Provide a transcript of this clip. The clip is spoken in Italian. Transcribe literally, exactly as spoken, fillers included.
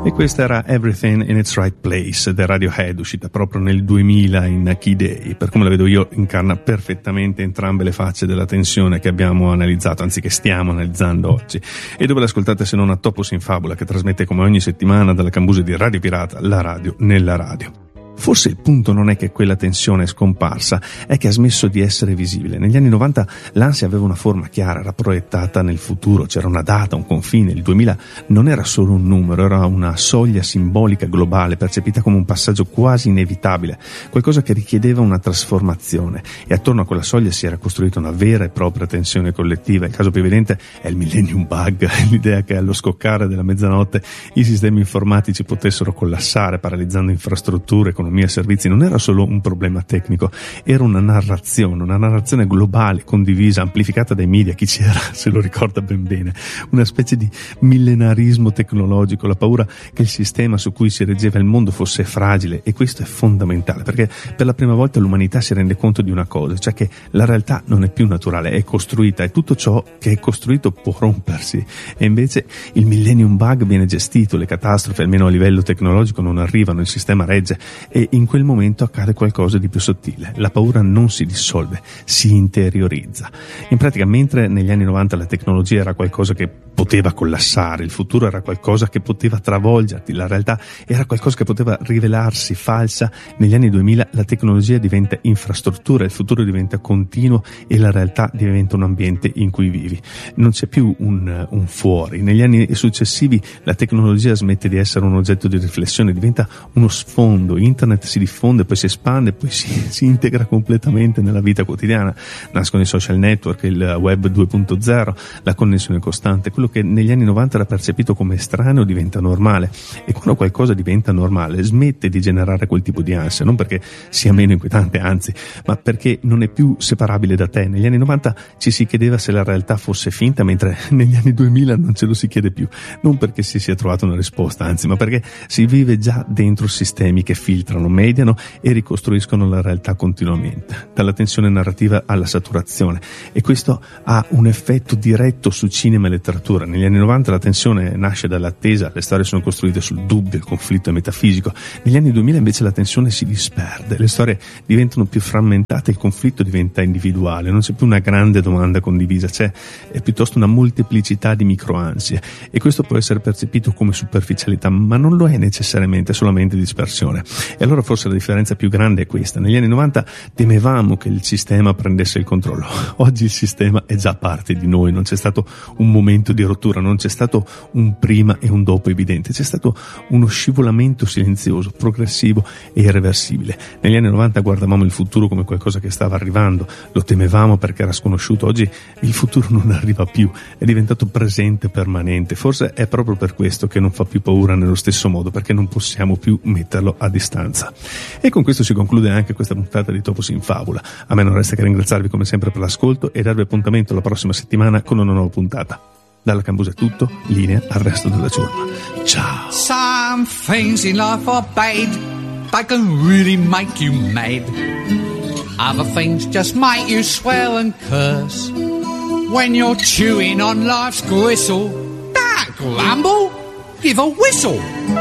E questa era Everything in its Right Place del Radiohead, uscita proprio nel duemila in Key Day. Per come la vedo io, incarna perfettamente entrambe le facce della tensione che abbiamo analizzato, anzi che stiamo analizzando oggi. E dove l'ascoltate se non a Topos in Fabula, che trasmette come ogni settimana dalla cambusa di Radio Pirata, la radio nella radio. Forse il punto non è che quella tensione è scomparsa, è che ha smesso di essere visibile. Negli anni novanta l'ansia aveva una forma chiara, era proiettata nel futuro, c'era una data, un confine. Il duemila non era solo un numero, era una soglia simbolica globale, percepita come un passaggio quasi inevitabile, qualcosa che richiedeva una trasformazione. E attorno a quella soglia si era costruita una vera e propria tensione collettiva. Il caso più evidente è il Millennium Bug, l'idea che allo scoccare della mezzanotte i sistemi informatici potessero collassare, paralizzando infrastrutture, economia e servizi. Non era solo un problema tecnico, era una narrazione, una narrazione globale, condivisa, amplificata dai media. Chi c'era se lo ricorda ben bene, una specie di millenarismo tecnologico, la paura che il sistema su cui si reggeva il mondo fosse fragile. E questo è fondamentale, perché per la prima volta l'umanità si rende conto di una cosa, cioè che la realtà non è più naturale, è costruita, e tutto ciò che è costruito può rompersi. E invece il Millennium Bug viene gestito, le catastrofi almeno a livello tecnologico non arrivano, il sistema regge. E in quel momento accade qualcosa di più sottile. La paura non si dissolve, si interiorizza. In pratica, mentre negli anni novanta la tecnologia era qualcosa che poteva collassare, il futuro era qualcosa che poteva travolgerti, la realtà era qualcosa che poteva rivelarsi falsa, negli anni duemila la tecnologia diventa infrastruttura, il futuro diventa continuo e la realtà diventa un ambiente in cui vivi. Non c'è più un, un fuori. Negli anni successivi la tecnologia smette di essere un oggetto di riflessione, diventa uno sfondo. Internet si diffonde, poi si espande, poi si, si integra completamente nella vita quotidiana. Nascono i social network, il web due punto zero, la connessione costante. Quello che negli anni novanta era percepito come estraneo diventa normale, e quando qualcosa diventa normale smette di generare quel tipo di ansia, non perché sia meno inquietante, anzi, ma perché non è più separabile da te. Negli anni novanta ci si chiedeva se la realtà fosse finta, mentre negli anni duemila non ce lo si chiede più, non perché si sia trovata una risposta, anzi, ma perché si vive già dentro sistemi che filtrano, mediano e ricostruiscono la realtà continuamente, dalla tensione narrativa alla saturazione. E questo ha un effetto diretto su cinema e letteratura. Negli anni novanta la tensione nasce dall'attesa, le storie sono costruite sul dubbio, il conflitto è metafisico. Negli anni duemila invece la tensione si disperde, le storie diventano più frammentate, il conflitto diventa individuale, non c'è più una grande domanda condivisa, c'è è piuttosto una molteplicità di microansie, e questo può essere percepito come superficialità, ma non lo è necessariamente, è solamente dispersione. E allora forse la differenza più grande è questa: negli anni novanta temevamo che il sistema prendesse il controllo, oggi il sistema è già parte di noi, non c'è stato un momento di rottura, non c'è stato un prima e un dopo evidente, c'è stato uno scivolamento silenzioso, progressivo e irreversibile. Negli anni novanta guardavamo il futuro come qualcosa che stava arrivando, lo temevamo perché era sconosciuto. Oggi il futuro non arriva più, è diventato presente permanente. Forse è proprio per questo che non fa più paura nello stesso modo, perché non possiamo più metterlo a distanza. E con questo si conclude anche questa puntata di Topos in Fabula. A me non resta che ringraziarvi come sempre per l'ascolto e darvi appuntamento la prossima settimana con una nuova puntata. Dalla Cambusa è tutto, linea al resto della ciurma. Ciao! Some things in life are bad, they can really make you mad. Other things just make you swear and curse. When you're chewing on life's gristle, don't grumble, give a whistle.